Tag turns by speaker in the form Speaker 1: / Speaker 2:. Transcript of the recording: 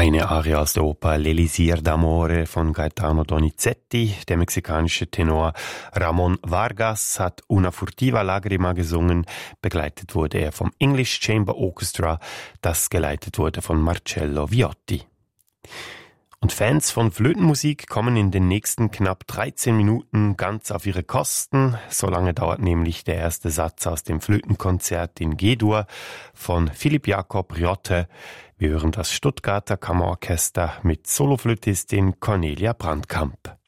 Speaker 1: Eine Arie aus der Oper L'Elisir d'Amore von Gaetano Donizetti. Der mexikanische Tenor Ramon Vargas hat Una furtiva lagrima gesungen. Begleitet wurde er vom English Chamber Orchestra, das geleitet wurde von Marcello Viotti. Und Fans von Flötenmusik kommen in den nächsten knapp 13 Minuten ganz auf ihre Kosten. So lange dauert nämlich der erste Satz aus dem Flötenkonzert in G-Dur von Philipp Jakob Riotte. Wir hören das Stuttgarter Kammerorchester mit Soloflötistin Cornelia Brandkamp.